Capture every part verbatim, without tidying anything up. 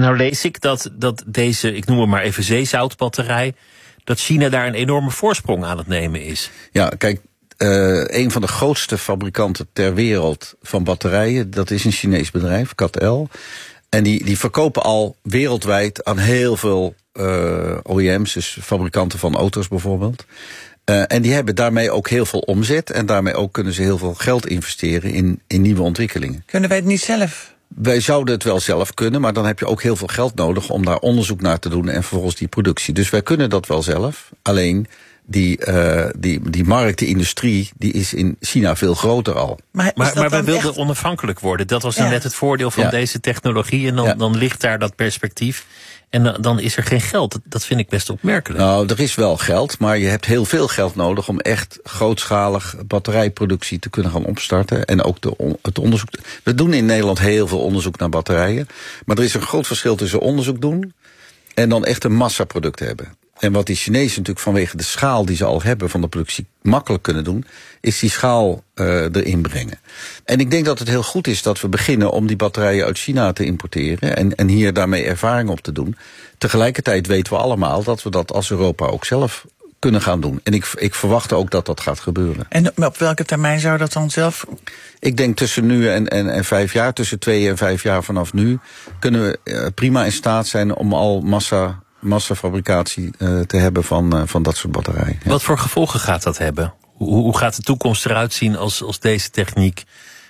nou lees ik dat, dat deze, ik noem het maar even zeezoutbatterij, dat China daar een enorme voorsprong aan het nemen is. Ja, kijk, uh, een van de grootste fabrikanten ter wereld van batterijen, dat is een Chinees bedrijf, C A T L. En die, die verkopen al wereldwijd aan heel veel uh, O E M's, dus fabrikanten van auto's bijvoorbeeld. Uh, en die hebben daarmee ook heel veel omzet en daarmee ook kunnen ze heel veel geld investeren in, in nieuwe ontwikkelingen. Kunnen wij het niet zelf? Wij zouden het wel zelf kunnen, maar dan heb je ook heel veel geld nodig om daar onderzoek naar te doen en vervolgens die productie. Dus wij kunnen dat wel zelf. Alleen die, uh, die, die markt, die industrie, die is in China veel groter al. Maar, maar, maar wij wilden echt onafhankelijk worden. Dat was dan ja. net het voordeel van ja. deze technologie. En dan, ja. dan ligt daar dat perspectief. En dan, dan is er geen geld. Dat, dat vind ik best opmerkelijk. Nou, er is wel geld, maar je hebt heel veel geld nodig om echt grootschalig batterijproductie te kunnen gaan opstarten. En ook de, het onderzoek. We doen in Nederland heel veel onderzoek naar batterijen. Maar er is een groot verschil tussen onderzoek doen en dan echt een massaproduct hebben. En wat die Chinezen natuurlijk vanwege de schaal die ze al hebben van de productie makkelijk kunnen doen, is die schaal uh, erin brengen. En ik denk dat het heel goed is dat we beginnen om die batterijen uit China te importeren en, en hier daarmee ervaring op te doen. Tegelijkertijd weten we allemaal dat we dat als Europa ook zelf kunnen gaan doen. En ik, ik verwacht ook dat dat gaat gebeuren. En op welke termijn zou dat dan zelf? Ik denk tussen nu en, en, en vijf jaar, tussen twee en vijf jaar vanaf nu, kunnen we uh, prima in staat zijn om al massa massafabricatie uh, te hebben van, uh, van dat soort batterijen. Ja. Wat voor gevolgen gaat dat hebben? Hoe, hoe gaat de toekomst eruit zien als, als deze techniek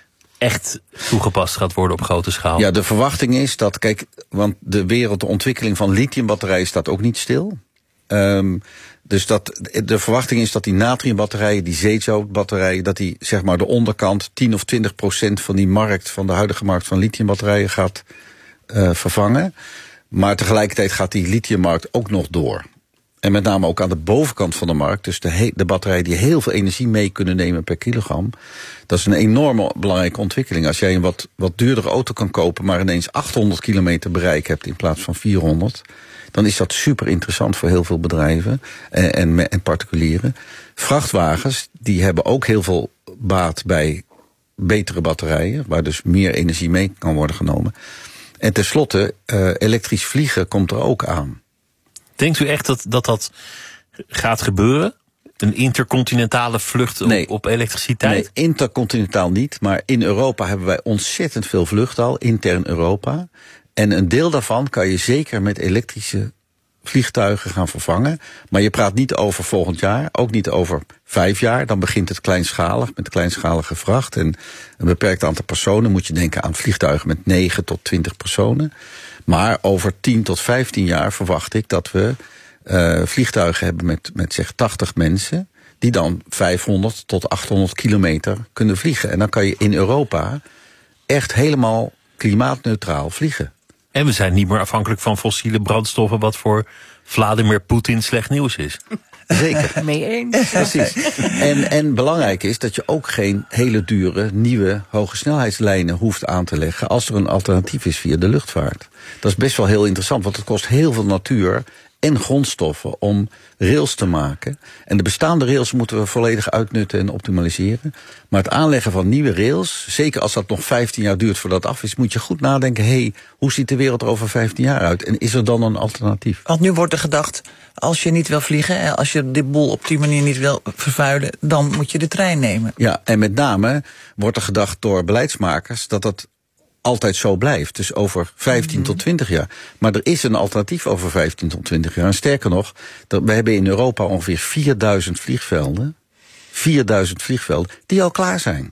echt toegepast gaat worden op grote schaal? Ja, de verwachting is dat, kijk, want de wereld, de ontwikkeling van lithiumbatterijen staat ook niet stil. Um, dus dat, de verwachting is dat die natriumbatterijen, die zeezoutbatterijen, dat die zeg maar de onderkant tien of twintig procent van die markt, van de huidige markt van lithiumbatterijen gaat uh, vervangen. Maar tegelijkertijd gaat die lithiummarkt ook nog door. En met name ook aan de bovenkant van de markt, dus de, he- de batterijen die heel veel energie mee kunnen nemen per kilogram. Dat is een enorme belangrijke ontwikkeling. Als jij een wat, wat duurdere auto kan kopen, maar ineens achthonderd kilometer bereik hebt in plaats van vierhonderd... dan is dat super interessant voor heel veel bedrijven en, en, en particulieren. Vrachtwagens, die hebben ook heel veel baat bij betere batterijen, waar dus meer energie mee kan worden genomen. En tenslotte, uh, elektrisch vliegen komt er ook aan. Denkt u echt dat dat, dat gaat gebeuren? Een intercontinentale vlucht op, nee. op elektriciteit? Nee, intercontinentaal niet. Maar in Europa hebben wij ontzettend veel vluchten al, intern Europa. En een deel daarvan kan je zeker met elektrische vliegtuigen gaan vervangen. Maar je praat niet over volgend jaar, ook niet over vijf jaar. Dan begint het kleinschalig, met kleinschalige vracht. En een beperkt aantal personen. Moet je denken aan vliegtuigen met negen tot twintig personen. Maar over tien tot vijftien jaar verwacht ik dat we uh, vliegtuigen hebben met, met zeg tachtig mensen, die dan vijfhonderd tot achthonderd kilometer kunnen vliegen. En dan kan je in Europa echt helemaal klimaatneutraal vliegen. En we zijn niet meer afhankelijk van fossiele brandstoffen, wat voor Vladimir Poetin slecht nieuws is. Zeker. Mee eens. Precies. En, en belangrijk is dat je ook geen hele dure, nieuwe hogesnelheidslijnen hoeft aan te leggen als er een alternatief is via de luchtvaart. Dat is best wel heel interessant, want het kost heel veel natuur en grondstoffen om rails te maken. En de bestaande rails moeten we volledig uitnutten en optimaliseren. Maar het aanleggen van nieuwe rails, zeker als dat nog vijftien jaar duurt voordat het af is, moet je goed nadenken, hé, hey, hoe ziet de wereld er over vijftien jaar uit? En is er dan een alternatief? Want nu wordt er gedacht, als je niet wil vliegen, als je de boel op die manier niet wil vervuilen, dan moet je de trein nemen. Ja, en met name wordt er gedacht door beleidsmakers dat dat altijd zo blijft. Dus over vijftien mm-hmm. tot twintig jaar. Maar er is een alternatief over vijftien tot twintig jaar. En sterker nog, we hebben in Europa ongeveer vierduizend vliegvelden. vierduizend vliegvelden die al klaar zijn.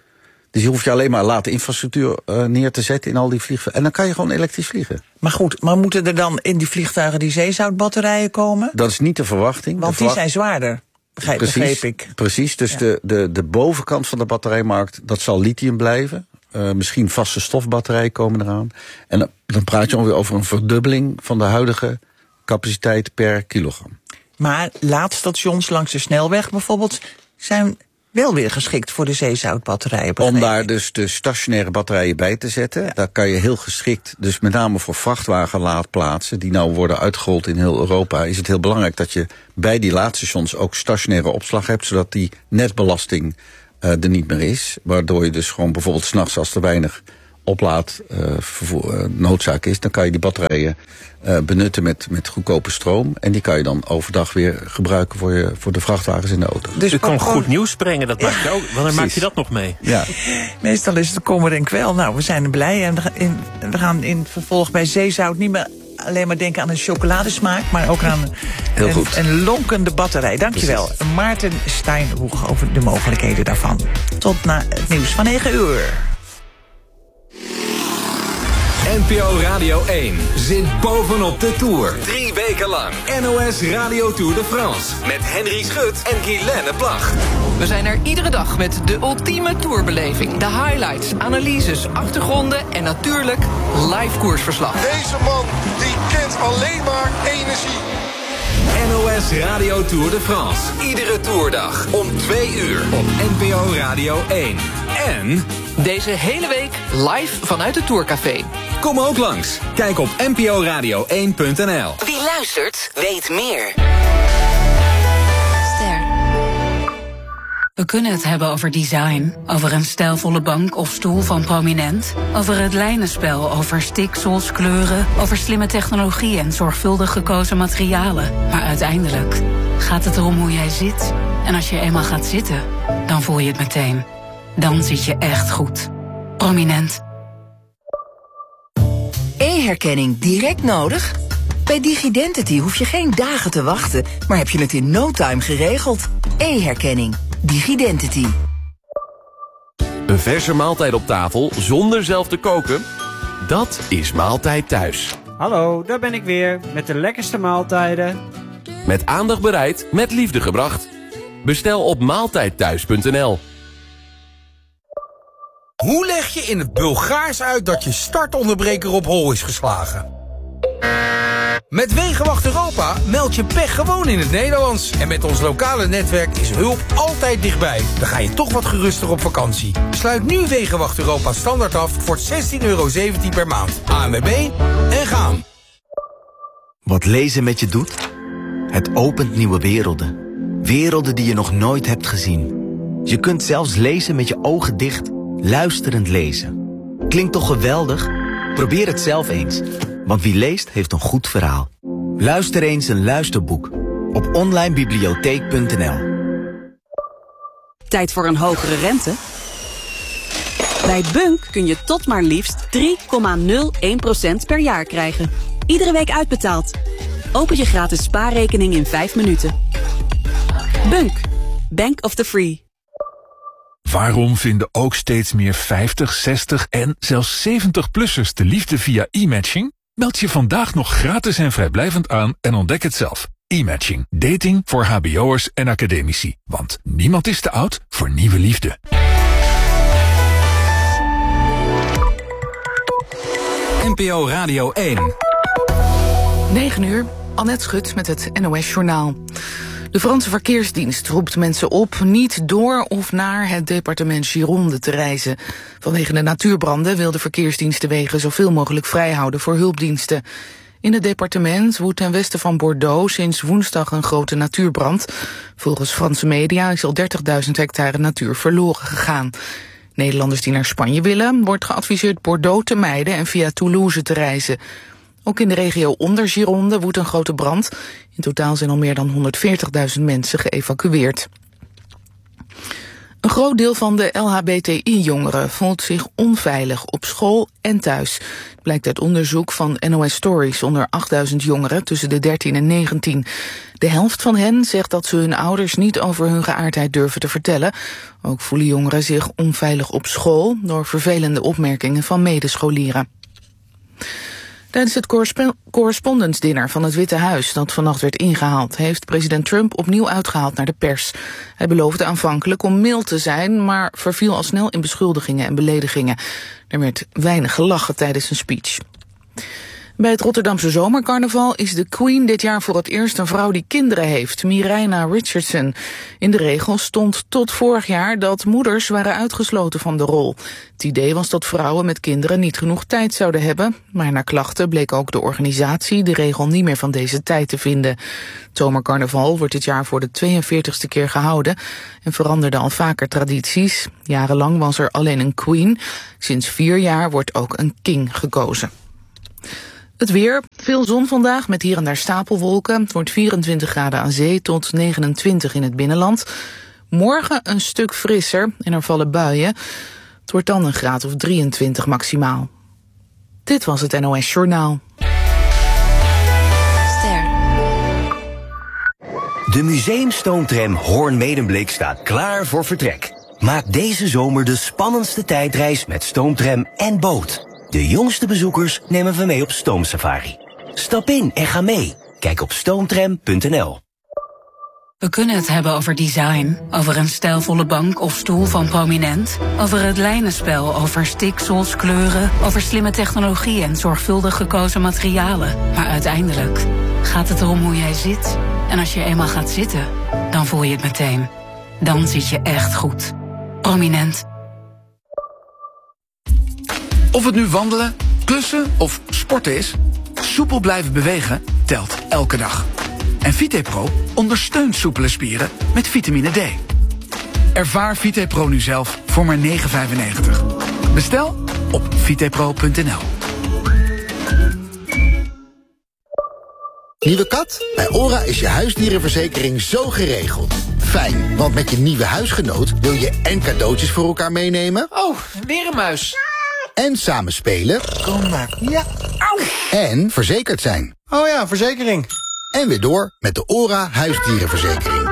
Dus je hoeft je alleen maar late infrastructuur uh, neer te zetten in al die vliegvelden. En dan kan je gewoon elektrisch vliegen. Maar goed, maar moeten er dan in die vliegtuigen die zeezoutbatterijen komen? Dat is niet de verwachting. Want de verwacht... die zijn zwaarder. Begrijp, precies, begreep ik. Precies, dus ja. de, de, de bovenkant van de batterijmarkt, dat zal lithium blijven. Uh, misschien vaste stofbatterijen komen eraan. En dan, dan praat je ongeveer over een verdubbeling van de huidige capaciteit per kilogram. Maar laadstations langs de snelweg bijvoorbeeld zijn wel weer geschikt voor de zeezoutbatterijen. Om daar dus de stationaire batterijen bij te zetten. Ja. Daar kan je heel geschikt, dus met name voor vrachtwagenlaadplaatsen die nou worden uitgerold in heel Europa, is het heel belangrijk dat je bij die laadstations ook stationaire opslag hebt, zodat die netbelasting uh, er niet meer is. Waardoor je dus gewoon bijvoorbeeld 's nachts als er weinig oplaad uh, vervoer, uh, noodzaak is, dan kan je die batterijen uh, benutten met, met goedkope stroom. En die kan je dan overdag weer gebruiken voor, je, voor de vrachtwagens in de auto. Dus u kan goed nieuws brengen, dat maakt je ook. Wanneer maakt je dat nog mee? Ja. Meestal is het kommer en kwel. Nou, we zijn er blij. En we gaan in vervolg bij zeezout niet meer alleen maar denken aan een chocoladesmaak, maar ook aan Heel een, goed. een lonkende batterij. Dankjewel, Precies. Maarten Steinhoeg, over de mogelijkheden daarvan. Tot na het nieuws van negen uur. N P O Radio één zit bovenop de Tour. Drie weken lang. N O S Radio Tour de France. Met Henry Schut en Guylaine Plag. We zijn er iedere dag met de ultieme tourbeleving. De highlights, analyses, achtergronden en natuurlijk live koersverslag. Deze man die kent alleen maar energie. N O S Radio Tour de France. Iedere toerdag om twee uur op N P O Radio één. En deze hele week live vanuit het Tourcafé. Kom ook langs. Kijk op n p o radio één punt n l. Wie luistert, weet meer. Ster. We kunnen het hebben over design, over een stijlvolle bank of stoel van Prominent, over het lijnenspel, over stiksels, kleuren, over slimme technologie en zorgvuldig gekozen materialen. Maar uiteindelijk gaat het erom hoe jij zit. En als je eenmaal gaat zitten, dan voel je het meteen. Dan zit je echt goed. Prominent. E-herkenning direct nodig? Bij Digidentity hoef je geen dagen te wachten, maar heb je het in no time geregeld. E-herkenning. Digidentity. Een verse maaltijd op tafel zonder zelf te koken? Dat is Maaltijd Thuis. Hallo, daar ben ik weer met de lekkerste maaltijden. Met aandacht bereid, met liefde gebracht. Bestel op maaltijdthuis punt n l. Hoe leg je in het Bulgaars uit dat je startonderbreker op hol is geslagen? Met Wegenwacht Europa meld je pech gewoon in het Nederlands. En met ons lokale netwerk is hulp altijd dichtbij. Dan ga je toch wat geruster op vakantie. Sluit nu Wegenwacht Europa standaard af voor zestien euro zeventien per maand. A N W B en gaan. Wat lezen met je doet? Het opent nieuwe werelden. Werelden die je nog nooit hebt gezien. Je kunt zelfs lezen met je ogen dicht. Luisterend lezen. Klinkt toch geweldig? Probeer het zelf eens. Want wie leest heeft een goed verhaal. Luister eens een luisterboek. Op online bibliotheek punt n l. Tijd voor een hogere rente? Bij Bunk kun je tot maar liefst drie komma nul één procent per jaar krijgen. Iedere week uitbetaald. Open je gratis spaarrekening in vijf minuten. Bunk. Bank of the Free. Waarom vinden ook steeds meer vijftig, zestig en zelfs zeventig-plussers de liefde via e-matching? Meld je vandaag nog gratis en vrijblijvend aan en ontdek het zelf. E-matching. Dating voor hbo'ers en academici. Want niemand is te oud voor nieuwe liefde. N P O Radio één. negen uur, Annette Schut met het N O S Journaal. De Franse verkeersdienst roept mensen op niet door of naar het departement Gironde te reizen. Vanwege de natuurbranden wil de verkeersdienst de wegen zoveel mogelijk vrijhouden voor hulpdiensten. In het departement woedt ten westen van Bordeaux sinds woensdag een grote natuurbrand. Volgens Franse media is al dertigduizend hectare natuur verloren gegaan. Nederlanders die naar Spanje willen, wordt geadviseerd Bordeaux te mijden en via Toulouse te reizen. Ook in de regio onder Gironde woedt een grote brand. In totaal zijn al meer dan honderdveertigduizend mensen geëvacueerd. Een groot deel van de L H B T I-jongeren voelt zich onveilig op school en thuis. Blijkt uit onderzoek van N O S Stories onder achtduizend jongeren tussen de dertien en negentien. De helft van hen zegt dat ze hun ouders niet over hun geaardheid durven te vertellen. Ook voelen jongeren zich onveilig op school door vervelende opmerkingen van medescholieren. Tijdens het correspondence dinner van het Witte Huis dat vannacht werd ingehaald, heeft president Trump opnieuw uitgehaald naar de pers. Hij beloofde aanvankelijk om mild te zijn, maar verviel al snel in beschuldigingen en beledigingen. Er werd weinig gelachen tijdens zijn speech. Bij het Rotterdamse zomercarnaval is de Queen dit jaar voor het eerst een vrouw die kinderen heeft, Mireina Richardson. In de regels stond tot vorig jaar dat moeders waren uitgesloten van de rol. Het idee was dat vrouwen met kinderen niet genoeg tijd zouden hebben, maar na klachten bleek ook de organisatie de regel niet meer van deze tijd te vinden. Het zomercarnaval wordt dit jaar voor de tweeënveertigste keer gehouden en veranderde al vaker tradities. Jarenlang was er alleen een Queen. Sinds vier jaar wordt ook een king gekozen. Het weer, veel zon vandaag met hier en daar stapelwolken. Het wordt vierentwintig graden aan zee tot negenentwintig in het binnenland. Morgen een stuk frisser en er vallen buien. Het wordt dan een graad of drieëntwintig maximaal. Dit was het N O S Journaal. De museumstoomtram Hoorn-Medemblik staat klaar voor vertrek. Maak deze zomer de spannendste tijdreis met stoomtram en boot. De jongste bezoekers nemen we mee op stoomsafari. Stap in en ga mee. Kijk op stoomtram punt n l. We kunnen het hebben over design, over een stijlvolle bank of stoel van Prominent, over het lijnenspel, over stiksels, kleuren, over slimme technologie en zorgvuldig gekozen materialen. Maar uiteindelijk gaat het erom hoe jij zit. En als je eenmaal gaat zitten, dan voel je het meteen. Dan zit je echt goed. Prominent. Of het nu wandelen, klussen of sporten is, soepel blijven bewegen telt elke dag. En VitePro ondersteunt soepele spieren met vitamine D. Ervaar VitePro nu zelf voor maar negen vijfennegentig. Bestel op vitepro punt n l. Nieuwe kat? Bij ORA is je huisdierenverzekering zo geregeld. Fijn, want met je nieuwe huisgenoot wil je en cadeautjes voor elkaar meenemen. Oh, weer een muis. En samen spelen. Kom maar. Ja. Auw. En verzekerd zijn. Oh ja, verzekering. En weer door met de ORA huisdierenverzekering.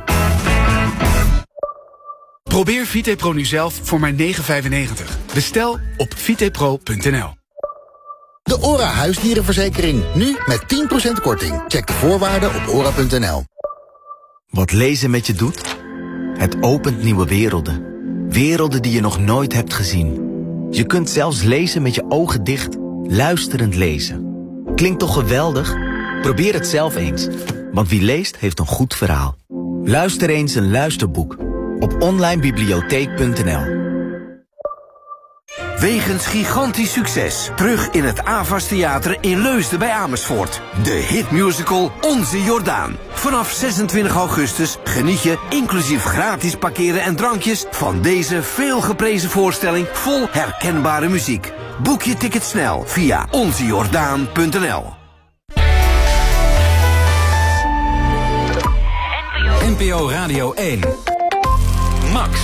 Probeer VitePro nu zelf voor maar negen vijfennegentig. Bestel op vitepro punt n l. De ORA huisdierenverzekering. Nu met tien procent korting. Check de voorwaarden op ora punt n l. Wat lezen met je doet? Het opent nieuwe werelden. Werelden die je nog nooit hebt gezien. Je kunt zelfs lezen met je ogen dicht, luisterend lezen. Klinkt toch geweldig? Probeer het zelf eens. Want wie leest, heeft een goed verhaal. Luister eens een luisterboek op online bibliotheek punt n l. Wegens gigantisch succes terug in het Avas Theater in Leusden bij Amersfoort. De hitmusical Onze Jordaan. Vanaf zesentwintig augustus geniet je, inclusief gratis parkeren en drankjes, van deze veelgeprezen voorstelling vol herkenbare muziek. Boek je ticket snel via onze jordaan punt n l. N P O Radio één. Max.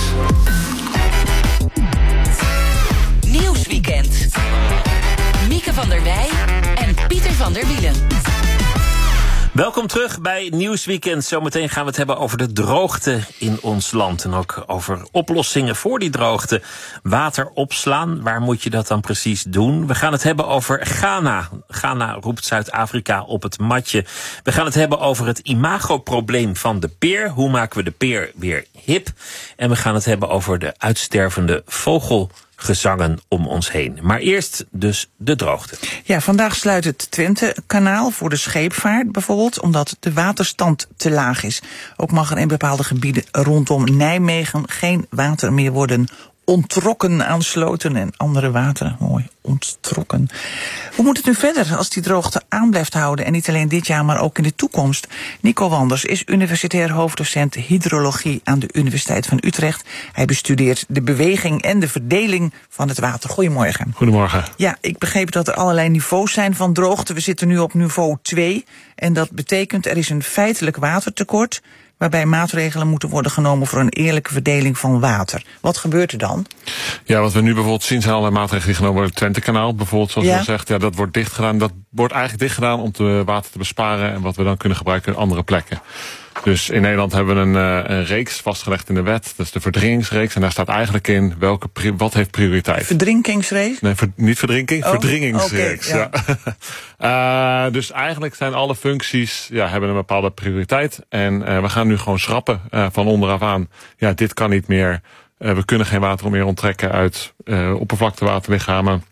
Nieuwsweekend. Mieke van der Wij en Pieter van der Wielen. Welkom terug bij Nieuwsweekend. Zometeen gaan we het hebben over de droogte in ons land. En ook over oplossingen voor die droogte. Water opslaan, waar moet je dat dan precies doen? We gaan het hebben over Ghana. Ghana roept Zuid-Afrika op het matje. We gaan het hebben over het imagoprobleem van de peer. Hoe maken we de peer weer hip? En we gaan het hebben over de uitstervende vogel. Gezangen om ons heen. Maar eerst dus de droogte. Ja, vandaag sluit het Twente-kanaal voor de scheepvaart bijvoorbeeld, omdat de waterstand te laag is. Ook mag er in bepaalde gebieden rondom Nijmegen geen water meer worden onttrokken aan sloten en andere wateren. Mooi, onttrokken. Hoe moet het nu verder als die droogte aan blijft houden? En niet alleen dit jaar, maar ook in de toekomst. Nico Wanders is universitair hoofddocent hydrologie aan de Universiteit van Utrecht. Hij bestudeert de beweging en de verdeling van het water. Goedemorgen. Goedemorgen. Ja, ik begreep dat er allerlei niveaus zijn van droogte. We zitten nu op niveau twee. En dat betekent er is een feitelijk watertekort, waarbij maatregelen moeten worden genomen voor een eerlijke verdeling van water. Wat gebeurt er dan? Ja, wat we nu bijvoorbeeld zien zijn allerlei maatregelen die genomen worden. Het Twentekanaal bijvoorbeeld, zoals ja. u al zegt. Ja, dat wordt dichtgedaan. Dat wordt eigenlijk dichtgedaan om het water te besparen en wat we dan kunnen gebruiken in andere plekken. Dus in Nederland hebben we een, een reeks vastgelegd in de wet. Dat is de verdringingsreeks. En daar staat eigenlijk in welke wat heeft prioriteit. Verdrinkingsreeks? Nee, ver, niet verdrinking, oh, verdringingsreeks. Okay, ja. uh, dus eigenlijk zijn alle functies ja, hebben een bepaalde prioriteit. En uh, we gaan nu gewoon schrappen uh, van onderaf aan. Ja, dit kan niet meer. Uh, we kunnen geen water meer onttrekken uit uh, oppervlaktewaterlichamen.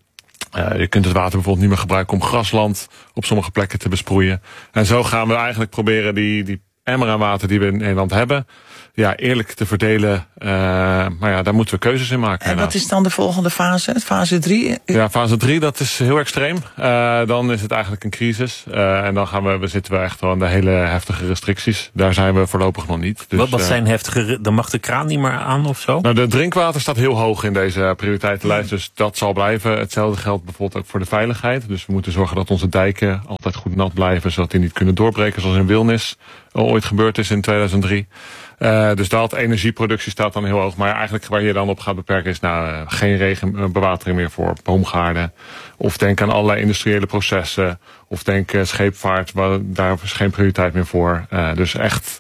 Uh, je kunt het water bijvoorbeeld niet meer gebruiken om grasland op sommige plekken te besproeien. En zo gaan we eigenlijk proberen die, die emmer aan water die we in Nederland hebben, ja, eerlijk te verdelen. Uh, maar ja, daar moeten we keuzes in maken. En wat is dan de volgende fase? Fase drie? Ja, fase drie, dat is heel extreem. Uh, dan is het eigenlijk een crisis. Uh, en dan gaan we, we zitten we echt wel aan de hele heftige restricties. Daar zijn we voorlopig nog niet. Dus, wat, wat uh, zijn heftige... Dan mag de kraan niet meer aan of zo? Nou, de drinkwater staat heel hoog in deze prioriteitenlijst. Dus dat zal blijven. Hetzelfde geldt bijvoorbeeld ook voor de veiligheid. Dus we moeten zorgen dat onze dijken altijd goed nat blijven, zodat die niet kunnen doorbreken, zoals in Wilnis ooit gebeurd is in tweeduizend drie. Uh, dus dat energieproductie staat dan heel hoog. Maar eigenlijk waar je dan op gaat beperken is nou, uh, geen regenbewatering meer voor boomgaarden. Of denk aan allerlei industriële processen. Of denk uh, scheepvaart, waar, daar is geen prioriteit meer voor. Uh, dus echt...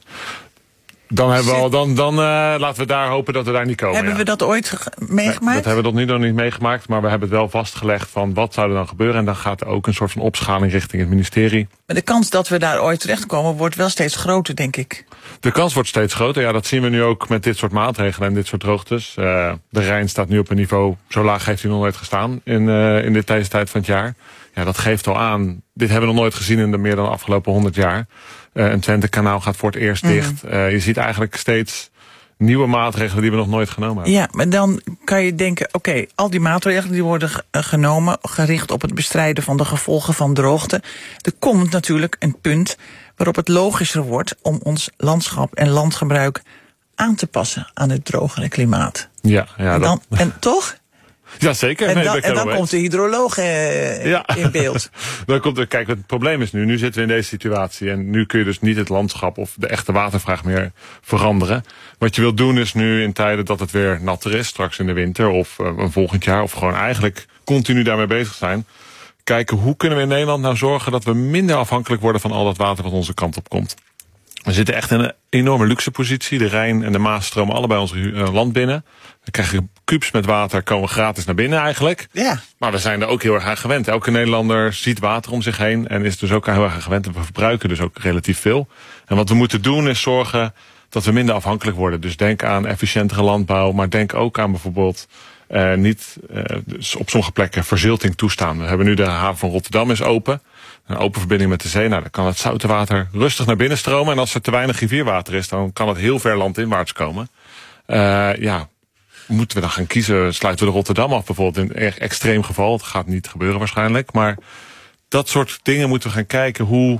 Dan, hebben we al, dan, dan uh, laten we daar hopen dat we daar niet komen. Hebben ja. we dat ooit ge- meegemaakt? Nee, dat hebben we tot nu nog niet meegemaakt. Maar we hebben het wel vastgelegd van wat zou er dan gebeuren. En dan gaat er ook een soort van opschaling richting het ministerie. Maar de kans dat we daar ooit terechtkomen wordt wel steeds groter, denk ik. De kans wordt steeds groter. Ja, dat zien we nu ook met dit soort maatregelen en dit soort droogtes. Uh, de Rijn staat nu op een niveau, zo laag heeft hij nog nooit gestaan in, uh, in dit deze tijd van het jaar. Ja, dat geeft al aan. Dit hebben we nog nooit gezien in de meer dan de afgelopen honderd jaar. Uh, een Twentekanaal gaat voor het eerst mm. dicht. Uh, je ziet eigenlijk steeds nieuwe maatregelen die we nog nooit genomen hebben. Ja, maar dan kan je denken, oké, okay, al die maatregelen die worden g- genomen, gericht op het bestrijden van de gevolgen van droogte. Er komt natuurlijk een punt waarop het logischer wordt om ons landschap en landgebruik aan te passen aan het drogere klimaat. Ja, ja. En, dan, dat... en toch? Ja, zeker. En nee, dan, en dan komt de hydroloog uh, ja. in beeld. Dan komt er, kijk, het probleem is nu, nu zitten we in deze situatie en nu kun je dus niet het landschap of de echte watervraag meer veranderen. Wat je wilt doen is nu in tijden dat het weer natter is, straks in de winter of uh, een volgend jaar, of gewoon eigenlijk continu daarmee bezig zijn. Kijken hoe kunnen we in Nederland nou zorgen dat we minder afhankelijk worden van al dat water wat onze kant op komt. We zitten echt in een enorme luxe positie. De Rijn en de Maas stromen allebei ons uh, land binnen. We krijgen kubus met water, komen gratis naar binnen eigenlijk. Ja. Maar we zijn er ook heel erg aan gewend. Elke Nederlander ziet water om zich heen en is dus ook heel erg aan gewend. En we verbruiken dus ook relatief veel. En wat we moeten doen is zorgen dat we minder afhankelijk worden. Dus denk aan efficiëntere landbouw, maar denk ook aan bijvoorbeeld uh, niet uh, dus op sommige plekken verzilting toestaan. We hebben nu de haven van Rotterdam is open. Een open verbinding met de zee. Nou, dan kan het zoute water rustig naar binnen stromen. En als er te weinig rivierwater is, dan kan het heel ver landinwaarts komen. Uh, ja, moeten we dan gaan kiezen? Sluiten we de Rotterdam af bijvoorbeeld in een extreem geval? Het gaat niet gebeuren waarschijnlijk. Maar dat soort dingen moeten we gaan kijken. Hoe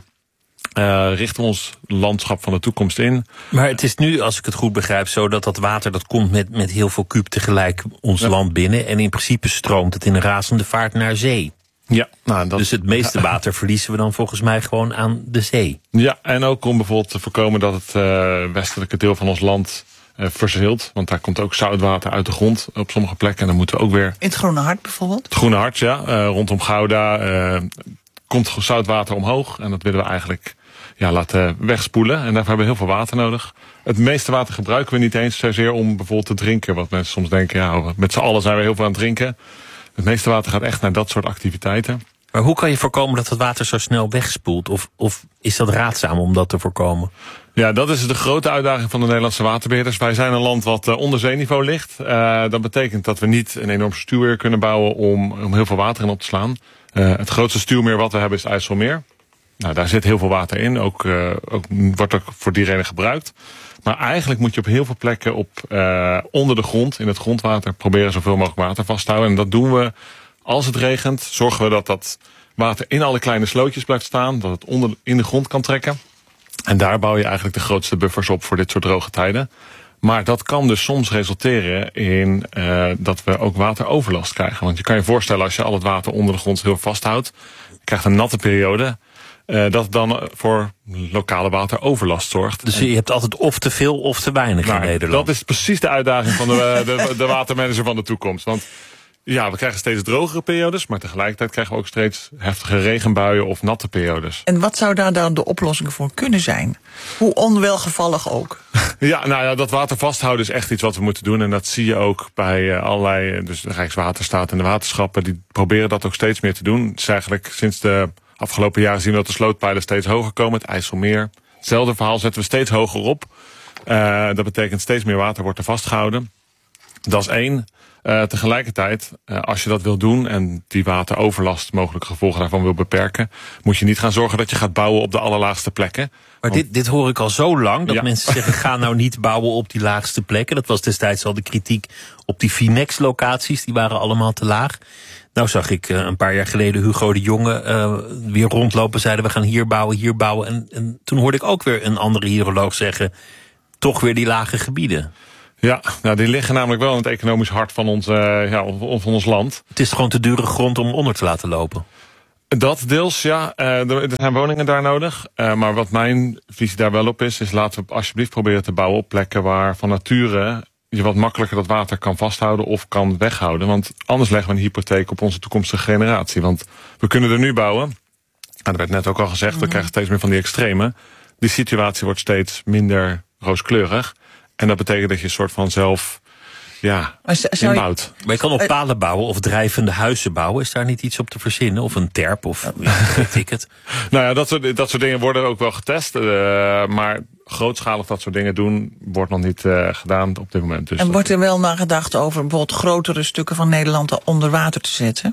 uh, richten we ons landschap van de toekomst in? Maar het is nu, als ik het goed begrijp, zo dat dat water dat komt met, met heel veel kuub tegelijk ons ja. land binnen. En in principe stroomt het in een razende vaart naar zee. Ja, nou, dat... Dus het meeste water verliezen we dan volgens mij gewoon aan de zee. Ja, en ook om bijvoorbeeld te voorkomen dat het uh, westelijke deel van ons land uh, verzilt. Want daar komt ook zoutwater uit de grond op sommige plekken. En dan moeten we ook weer... In het Groene Hart bijvoorbeeld? Het Groene Hart, ja. Uh, rondom Gouda uh, komt zoutwater omhoog. En dat willen we eigenlijk ja, laten wegspoelen. En daarvoor hebben we heel veel water nodig. Het meeste water gebruiken we niet eens zozeer om bijvoorbeeld te drinken. Wat mensen soms denken, ja, met z'n allen zijn we heel veel aan het drinken. Het meeste water gaat echt naar dat soort activiteiten. Maar hoe kan je voorkomen dat het water zo snel wegspoelt? Of, of is dat raadzaam om dat te voorkomen? Ja, dat is de grote uitdaging van de Nederlandse waterbeheerders. Wij zijn een land wat uh, onder zeeniveau ligt. Uh, dat betekent dat we niet een enorm stuwmeer kunnen bouwen om, om heel veel water in op te slaan. Uh, het grootste stuwmeer wat we hebben is het IJsselmeer. Nou, daar zit heel veel water in. Ook, uh, ook wordt ook voor die reden gebruikt. Maar eigenlijk moet je op heel veel plekken op uh, onder de grond, in het grondwater, proberen zoveel mogelijk water vast te houden. En dat doen we als het regent. Zorgen we dat dat water in alle kleine slootjes blijft staan. Dat het onder in de grond kan trekken. En daar bouw je eigenlijk de grootste buffers op voor dit soort droge tijden. Maar dat kan dus soms resulteren in uh, dat we ook wateroverlast krijgen. Want je kan je voorstellen als je al het water onder de grond heel vasthoudt. Je krijgt een natte periode. Uh, dat dan voor lokale wateroverlast zorgt. Dus je hebt altijd of te veel of te weinig nou, in Nederland. Dat is precies de uitdaging van de, de, de watermanager van de toekomst. Want ja, we krijgen steeds drogere periodes, maar tegelijkertijd krijgen we ook steeds heftige regenbuien of natte periodes. En wat zou daar dan de oplossing voor kunnen zijn? Hoe onwelgevallig ook. Ja, nou ja, dat water vasthouden is echt iets wat we moeten doen. En dat zie je ook bij uh, allerlei, dus de Rijkswaterstaat en de waterschappen, die proberen dat ook steeds meer te doen. Het is eigenlijk sinds de afgelopen jaren zien we dat de slootpijlen steeds hoger komen. Het IJsselmeer. Hetzelfde verhaal zetten we steeds hoger op. Uh, dat betekent steeds meer water wordt er vastgehouden. Dat is één. Uh, tegelijkertijd, uh, als je dat wil doen en die wateroverlast, mogelijke gevolgen daarvan wil beperken, moet je niet gaan zorgen dat je gaat bouwen op de allerlaagste plekken. Maar Want, dit, dit hoor ik al zo lang, dat ja. mensen zeggen, ga nou niet bouwen op die laagste plekken. Dat was destijds al de kritiek op die Finex-locaties, die waren allemaal te laag. Nou zag ik uh, een paar jaar geleden Hugo de Jonge uh, weer rondlopen, zeiden we gaan hier bouwen, hier bouwen. En, en toen hoorde ik ook weer een andere hydroloog zeggen, toch weer die lage gebieden. Ja, nou die liggen namelijk wel in het economisch hart van ons, uh, ja, van ons land. Het is gewoon te dure grond om onder te laten lopen. Dat deels, ja. Uh, er zijn woningen daar nodig. Uh, maar wat mijn visie daar wel op is, is laten we alsjeblieft proberen te bouwen op plekken waar van nature je wat makkelijker dat water kan vasthouden of kan weghouden. Want anders leggen we een hypotheek op onze toekomstige generatie. Want we kunnen er nu bouwen. En dat werd net ook al gezegd, mm-hmm. we krijgen steeds meer van die extreme. Die situatie wordt steeds minder rooskleurig. En dat betekent dat je een soort van zelf, ja, inbouwt. Maar je kan op palen bouwen of drijvende huizen bouwen. Is daar niet iets op te verzinnen? Of een terp of ja, weet ik het. Nou ja, dat soort, dat soort dingen worden ook wel getest. Uh, maar grootschalig dat soort dingen doen, wordt nog niet uh, gedaan op dit moment. Dus en wordt er wel nagedacht over bijvoorbeeld grotere stukken van Nederland onder water te zetten?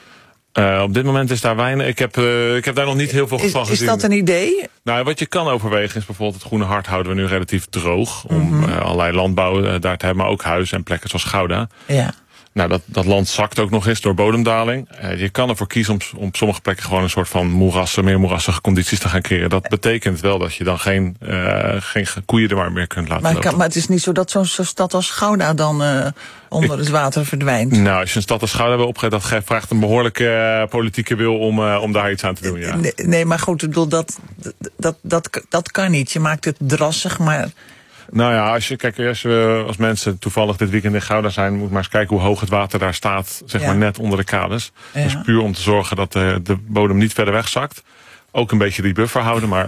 Uh, op dit moment is daar weinig. Ik heb, uh, ik heb daar nog niet heel veel is, van gezien. Is dat een idee? Nou, wat je kan overwegen is bijvoorbeeld het Groene Hart houden we nu relatief droog. Om mm-hmm. uh, allerlei landbouw uh, daar te hebben, maar ook huizen en plekken zoals Gouda. Ja. Nou, dat, dat land zakt ook nog eens door bodemdaling. Uh, je kan ervoor kiezen om, om op sommige plekken gewoon een soort van moerassen, meer moerassige condities te gaan creëren. Dat betekent wel dat je dan geen, uh, geen koeien er maar meer kunt laten maar, lopen. Kan, maar het is niet zo dat zo'n zo stad als Gouda dan uh, onder Ik, het water verdwijnt. Nou, als je een stad als Gouda wil opgeven, dat vraagt een behoorlijke uh, politieke wil om, uh, om daar iets aan te doen. Ja. Nee, nee, maar goed, ik bedoel, dat, dat, dat, dat kan niet. Je maakt het drassig, maar... Nou ja, als je, kijk, als, we, als mensen toevallig dit weekend in Gouda zijn, moet maar eens kijken hoe hoog het water daar staat, zeg ja. maar net onder de kades. Ja. Dus puur om te zorgen dat de, de bodem niet verder wegzakt. Ook een beetje die buffer houden, maar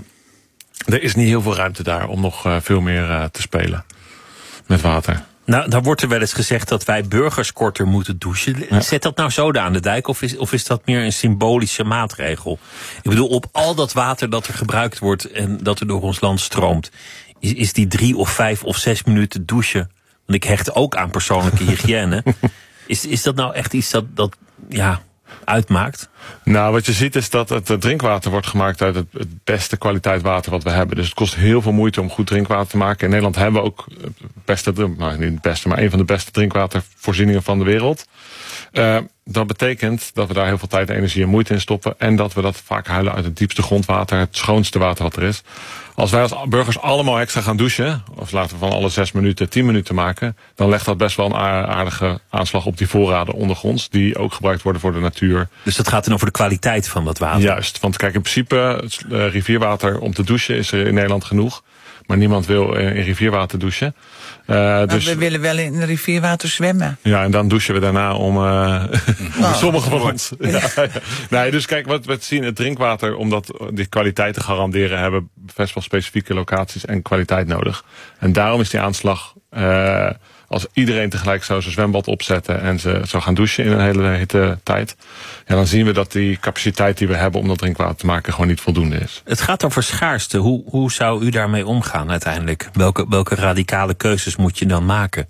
er is niet heel veel ruimte daar om nog uh, veel meer uh, te spelen met water. Nou, dan wordt er wel eens gezegd dat wij burgers korter moeten douchen. Ja. Zet dat nou zoden aan de dijk of is, of is dat meer een symbolische maatregel? Ik bedoel, op al dat water dat er gebruikt wordt en dat er door ons land stroomt, Is, is die drie of vijf of zes minuten douchen, want ik hecht ook aan persoonlijke hygiëne. Is, is dat nou echt iets dat, dat ja, uitmaakt? Nou, wat je ziet is dat het drinkwater wordt gemaakt uit het, het beste kwaliteit water wat we hebben. Dus het kost heel veel moeite om goed drinkwater te maken. In Nederland hebben we ook het beste, nou niet het beste, maar een van de beste drinkwatervoorzieningen van de wereld. Uh, dat betekent dat we daar heel veel tijd, energie en moeite in stoppen. En dat we dat vaak huilen uit het diepste grondwater, het schoonste water wat er is. Als wij als burgers allemaal extra gaan douchen, of laten we van alle zes minuten tien minuten maken, dan legt dat best wel een aardige aanslag op die voorraden ondergronds, die ook gebruikt worden voor de natuur. Dus dat gaat dan over de kwaliteit van dat water? Juist, want kijk, in principe, uh, rivierwater om te douchen is er in Nederland genoeg. Maar niemand wil in rivierwater douchen. Uh, dus, we willen wel in rivierwater zwemmen. Ja, en dan douchen we daarna om uh, oh. sommige van ons. Ja. Ja. Nee, dus kijk, wat we zien, het drinkwater, om dat, die kwaliteit te garanderen, hebben best wel specifieke locaties en kwaliteit nodig. En daarom is die aanslag, uh, als iedereen tegelijk zou zijn zwembad opzetten en ze zou gaan douchen in een hele hitte tijd, ja, dan zien we dat die capaciteit die we hebben om dat drinkwater te maken gewoon niet voldoende is. Het gaat over schaarste. Hoe, hoe zou u daarmee omgaan uiteindelijk? Welke, welke radicale keuzes moet je dan maken?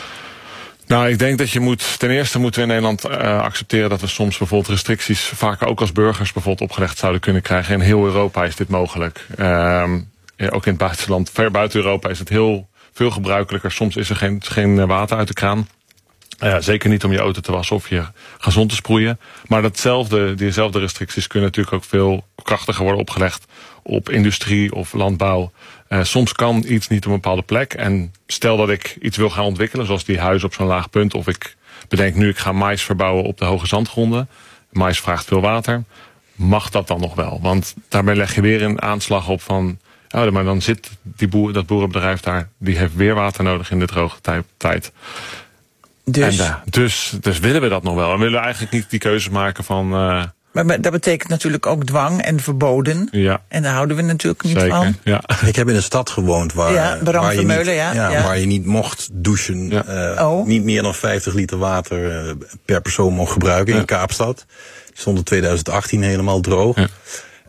Nou, ik denk dat je moet, ten eerste moeten we in Nederland uh, accepteren dat we soms bijvoorbeeld restricties vaker ook als burgers bijvoorbeeld opgelegd zouden kunnen krijgen. In heel Europa is dit mogelijk. Uh, ja, ook in het buitenland, ver buiten Europa is het heel veel gebruikelijker. Soms is er geen, geen water uit de kraan. Uh, zeker niet om je auto te wassen of je gazon te sproeien. Maar datzelfde, diezelfde restricties kunnen natuurlijk ook veel krachtiger worden opgelegd op industrie of landbouw. Uh, soms kan iets niet op een bepaalde plek. En stel dat ik iets wil gaan ontwikkelen, zoals die huizen op zo'n laag punt. Of ik bedenk nu, ik ga mais verbouwen op de hoge zandgronden. Mais vraagt veel water. Mag dat dan nog wel? Want daarbij leg je weer een aanslag op van, oh, maar dan zit die boer, dat boerenbedrijf daar, die heeft weer water nodig in de droge tijd. Dus, en, uh, dus, dus willen we dat nog wel? En willen we eigenlijk niet die keuze maken van, Uh, Maar, maar dat betekent natuurlijk ook dwang en verboden. Ja. En daar houden we natuurlijk niet Zeker, van. Ja. Ik heb in een stad gewoond waar, ja, waar, je, Meulen, niet, ja, ja, ja. waar je niet mocht douchen. Ja. Uh, oh. Niet meer dan vijftig liter water uh, per persoon mocht gebruiken, ja, in Kaapstad. Die stond in tweeduizend achttien helemaal droog. Ja.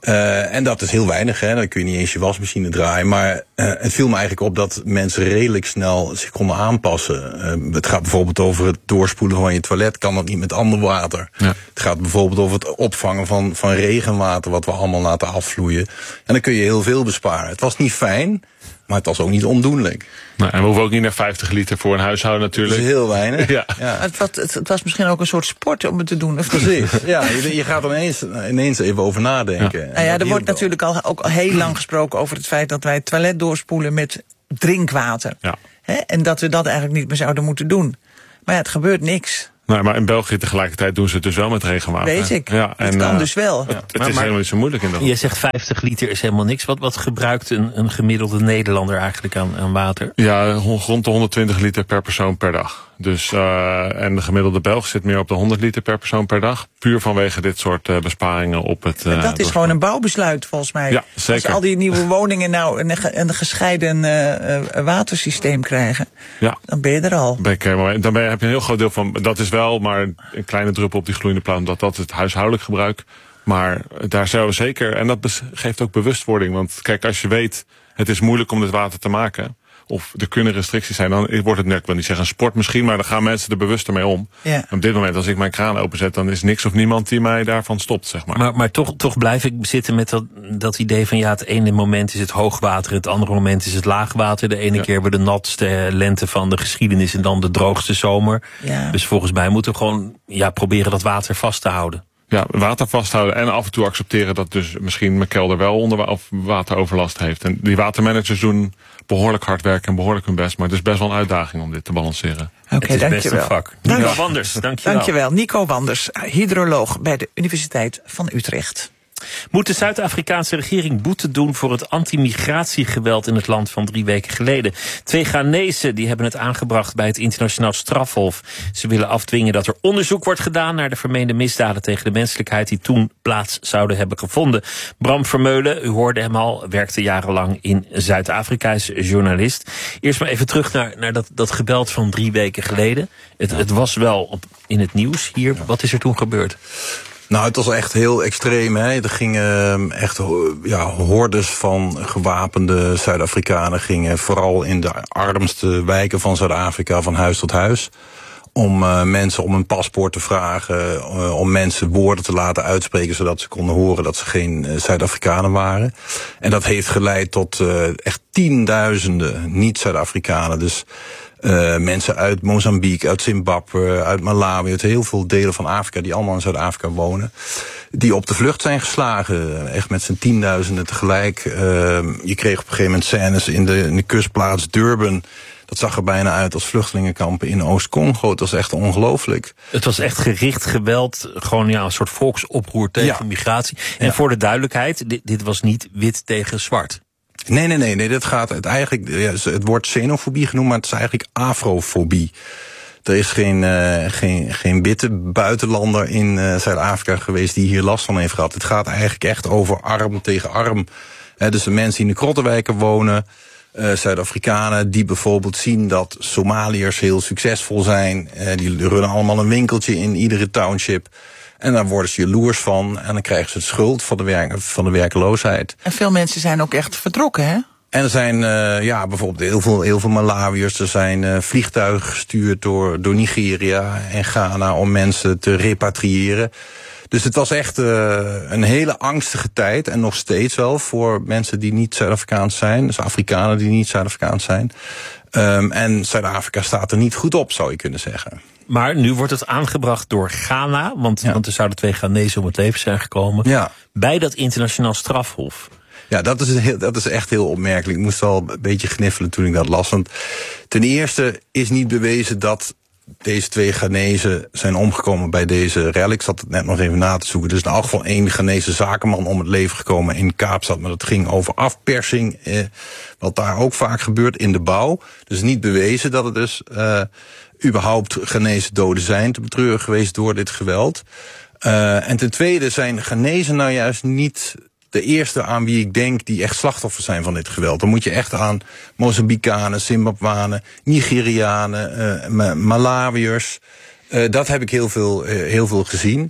Uh, en dat is heel weinig, hè. Dan kun je niet eens je wasmachine draaien. Maar uh, het viel me eigenlijk op dat mensen redelijk snel zich konden aanpassen. Uh, het gaat bijvoorbeeld over het doorspoelen van je toilet. Kan dat niet met ander water? Ja. Het gaat bijvoorbeeld over het opvangen van, van regenwater, wat we allemaal laten afvloeien. En dan kun je heel veel besparen. Het was niet fijn, maar het was ook niet ondoenlijk. Nou, en we hoeven ook niet naar vijftig liter voor een huishouden natuurlijk. Dat is heel weinig. Ja. Ja. Het, was, het, het was misschien ook een soort sport om het te doen. Of Precies. Ja, je, je gaat er ineens, ineens even over nadenken. Ja. Nou ja, er wordt natuurlijk al, ook al heel lang gesproken over het feit dat wij het toilet doorspoelen met drinkwater. Ja. Hè? En dat we dat eigenlijk niet meer zouden moeten doen. Maar ja, het gebeurt niks. Nou, maar in België tegelijkertijd doen ze het dus wel met regenwater. Weet ik. Ja, en, het kan uh, dus wel. Het, het maar, is maar, helemaal niet zo moeilijk in dat. Je zegt vijftig liter is helemaal niks. Wat, wat gebruikt een, een gemiddelde Nederlander eigenlijk aan, aan water? Ja, rond de honderdtwintig liter per persoon per dag. Dus, uh, en de gemiddelde Belg zit meer op de honderd liter per persoon per dag. Puur vanwege dit soort uh, besparingen op het... Uh, dat is gewoon een bouwbesluit volgens mij. Ja, zeker. Als al die nieuwe woningen nou een, een gescheiden uh, uh, watersysteem krijgen, ja. dan ben je er al. Ben ik, dan ben je, heb je een heel groot deel van... Dat is wel maar een kleine druppel op die gloeiende plaat, omdat dat het huishoudelijk gebruik. Maar daar zou we zeker... En dat geeft ook bewustwording. Want kijk, als je weet, het is moeilijk om dit water te maken, of er kunnen restricties zijn, dan wordt het net, ik wil niet zeggen een sport misschien, maar dan gaan mensen er bewuster mee om. Ja. Op dit moment, als ik mijn kraan openzet, dan is niks of niemand die mij daarvan stopt, zeg maar. Maar, maar toch, toch blijf ik zitten met dat, dat idee van, ja, het ene moment is het hoogwater, het andere moment is het laagwater. De ene ja. keer hebben we de natste lente van de geschiedenis en dan de droogste zomer. Ja. Dus volgens mij moeten we gewoon ja, proberen dat water vast te houden. Ja, water vasthouden en af en toe accepteren dat dus misschien mijn kelder wel onder of wateroverlast heeft. En die watermanagers doen behoorlijk hard werk en behoorlijk hun best, maar het is best wel een uitdaging om dit te balanceren. Oké, okay, het is best een vak. Dank Nico Wanders, dankjewel. Dankjewel, Nico Wanders, hydroloog bij de Universiteit van Utrecht. Moet de Zuid-Afrikaanse regering boete doen voor het anti-migratiegeweld in het land van drie weken geleden? Twee Ghanezen die hebben het aangebracht bij het internationaal strafhof. Ze willen afdwingen dat er onderzoek wordt gedaan naar de vermeende misdaden tegen de menselijkheid die toen plaats zouden hebben gevonden. Bram Vermeulen, u hoorde hem al, werkte jarenlang in Zuid-Afrika, is journalist. Eerst maar even terug naar, naar dat, dat geweld van drie weken geleden. Het, ja. het was wel op, in het nieuws hier. Ja. Wat is er toen gebeurd? Nou, het was echt heel extreem. Hè. Er gingen echt ja, hordes van gewapende Zuid-Afrikanen gingen vooral in de armste wijken van Zuid-Afrika van huis tot huis. Om uh, mensen om een paspoort te vragen, uh, om mensen woorden te laten uitspreken zodat ze konden horen dat ze geen uh, Zuid-Afrikanen waren. En dat heeft geleid tot uh, echt tienduizenden niet-Zuid-Afrikanen. Dus Uh, mensen uit Mozambique, uit Zimbabwe, uit Malawi, uit heel veel delen van Afrika die allemaal in Zuid-Afrika wonen, die op de vlucht zijn geslagen. Echt met z'n tienduizenden tegelijk. Uh, je kreeg op een gegeven moment scènes in de, in de kustplaats Durban. Dat zag er bijna uit als vluchtelingenkampen in Oost-Congo. Het was echt ongelooflijk. Het was echt gericht geweld, gewoon ja, een soort volksoproer tegen ja. migratie. En ja. voor de duidelijkheid, dit, dit was niet wit tegen zwart. Nee, nee, nee, nee, dit gaat het eigenlijk, ja, het wordt xenofobie genoemd, maar het is eigenlijk afrofobie. Er is geen, uh, geen, geen witte buitenlander in uh, Zuid-Afrika geweest die hier last van heeft gehad. Het gaat eigenlijk echt over arm tegen arm. He, dus de mensen die in de krottenwijken wonen, uh, Zuid-Afrikanen die bijvoorbeeld zien dat Somaliërs heel succesvol zijn. Uh, die runnen allemaal een winkeltje in iedere township. En dan worden ze jaloers van en dan krijgen ze de schuld van de, werk, van de werkeloosheid. En veel mensen zijn ook echt vertrokken, hè? En er zijn uh, ja, bijvoorbeeld heel veel, heel veel Malawiërs. Er zijn uh, vliegtuigen gestuurd door, door Nigeria en Ghana om mensen te repatriëren. Dus het was echt uh, een hele angstige tijd. En nog steeds wel voor mensen die niet Zuid-Afrikaans zijn. Dus Afrikanen die niet Zuid-Afrikaans zijn. Um, en Zuid-Afrika staat er niet goed op, zou je kunnen zeggen. Maar nu wordt het aangebracht door Ghana, want, ja. want er zouden twee Ghanezen om het leven zijn gekomen, ja. bij dat internationaal strafhof. Ja, dat is, heel, dat is echt heel opmerkelijk. Ik moest wel een beetje gniffelen toen ik dat las. Want ten eerste is niet bewezen dat deze twee Ghanezen zijn omgekomen bij deze rel. Ik zat het net nog even na te zoeken. Er is in elk geval één Ghanese zakenman om het leven gekomen in Kaapstad. Maar dat ging over afpersing, eh, wat daar ook vaak gebeurt in de bouw. Dus niet bewezen dat het dus uh, überhaupt Ghanese doden zijn te betreuren geweest door dit geweld. Uh, en ten tweede zijn Ghanezen nou juist niet de eerste aan wie ik denk die echt slachtoffer zijn van dit geweld. Dan moet je echt aan Mozambicanen, Zimbabwanen, Nigerianen, uh, Malawiërs. Uh, dat heb ik heel veel, uh, heel veel gezien.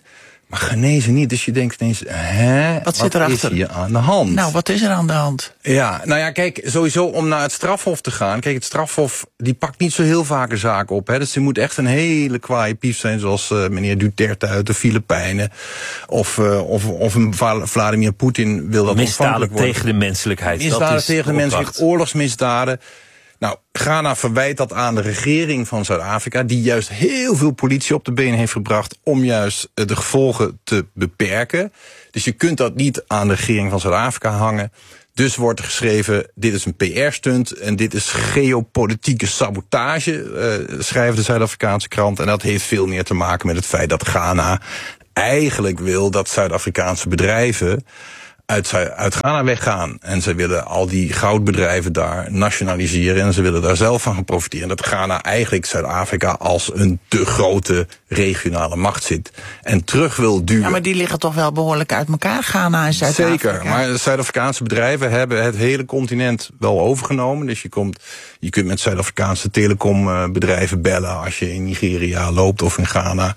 Maar genezen niet. Dus je denkt ineens, hè, wat, zit wat erachter? is hier aan de hand? Nou, wat is er aan de hand? Ja, nou ja, kijk, sowieso om naar het strafhof te gaan. Kijk, het strafhof, die pakt niet zo heel vaak een zaak op. Hè. Dus er moet echt een hele kwaaie pief zijn, zoals uh, meneer Duterte uit de Filipijnen. Of, uh, of, of een Vladimir Poetin wil dat misdaden tegen de menselijkheid. Misdaden dat is tegen de menselijkheid, oorlogsmisdaden. Nou, Ghana verwijt dat aan de regering van Zuid-Afrika, die juist heel veel politie op de been heeft gebracht om juist de gevolgen te beperken. Dus je kunt dat niet aan de regering van Zuid-Afrika hangen. Dus wordt er geschreven, dit is een P R-stunt en dit is geopolitieke sabotage, uh, schrijft de Zuid-Afrikaanse krant. En dat heeft veel meer te maken met het feit dat Ghana eigenlijk wil dat Zuid-Afrikaanse bedrijven Uit, uit Ghana weggaan. En ze willen al die goudbedrijven daar nationaliseren en ze willen daar zelf van gaan profiteren. Dat Ghana eigenlijk Zuid-Afrika als een te grote regionale macht zit en terug wil duwen. Ja, maar die liggen toch wel behoorlijk uit elkaar, Ghana en Zuid-Afrika. Zeker, maar Zuid-Afrikaanse bedrijven hebben het hele continent wel overgenomen. Dus je, komt, je kunt met Zuid-Afrikaanse telecombedrijven bellen als je in Nigeria loopt of in Ghana.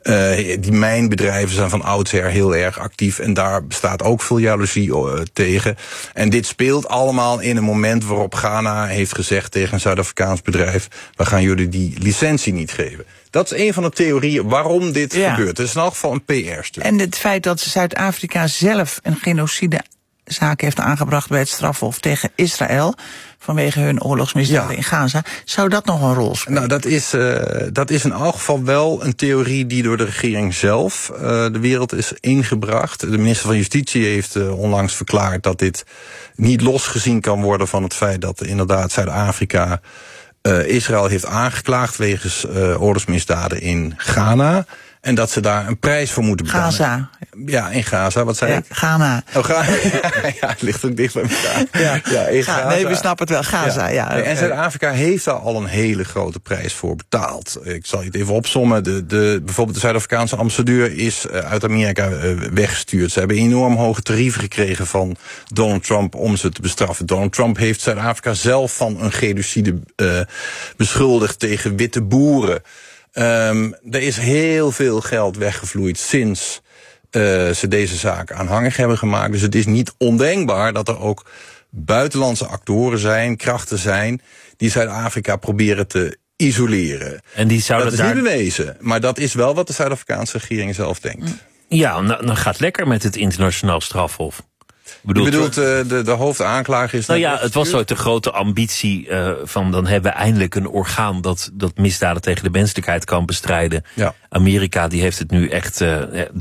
Uh, die mijnbedrijven zijn van oudsher heel erg actief en daar bestaat ook veel jaloezie tegen. En dit speelt allemaal in een moment waarop Ghana heeft gezegd tegen een Zuid-Afrikaans bedrijf, we gaan jullie die licentie niet geven. Dat is een van de theorieën waarom dit ja. gebeurt. Het is in elk geval een P R-stuk. En het feit dat Zuid-Afrika zelf een genocidezaak heeft aangebracht bij het strafhof tegen Israël vanwege hun oorlogsmisdaden ja. in Gaza, zou dat nog een rol spelen? Nou, dat is, uh, dat is in elk geval wel een theorie die door de regering zelf uh, de wereld is ingebracht. De minister van Justitie heeft uh, onlangs verklaard dat dit niet losgezien kan worden van het feit dat inderdaad Zuid-Afrika uh, Israël heeft aangeklaagd wegens uh, oorlogsmisdaden in Ghana. En dat ze daar een prijs voor moeten betalen. Gaza. Ja, in Gaza. Wat zei ja, ik? Ghana. Oh, Ghana. Ja, het ligt ook dicht bij elkaar. Ja, ja in Gaza. Nee, we snappen het wel. Gaza, ja. ja. En Zuid-Afrika heeft daar al een hele grote prijs voor betaald. Ik zal je het even opsommen. De, de, bijvoorbeeld de Zuid-Afrikaanse ambassadeur is uit Amerika weggestuurd. Ze hebben enorm hoge tarieven gekregen van Donald Trump om ze te bestraffen. Donald Trump heeft Zuid-Afrika zelf van een genocide uh, beschuldigd tegen witte boeren. Um, er is heel veel geld weggevloeid sinds uh, ze deze zaak aanhangig hebben gemaakt. Dus het is niet ondenkbaar dat er ook buitenlandse actoren zijn, krachten zijn, die Zuid-Afrika proberen te isoleren. En die zouden dat is daar... niet bewezen, maar dat is wel wat de Zuid-Afrikaanse regering zelf denkt. Ja, nou, nou gaat lekker met het internationaal strafhof. Ik bedoel, Je bedoelt, uh, de, de hoofdaanklager is... Nou ja, het was ooit de grote ambitie uh, van dan hebben we eindelijk een orgaan dat, dat misdaden tegen de menselijkheid kan bestrijden. Ja. Amerika die heeft het nu echt... Uh,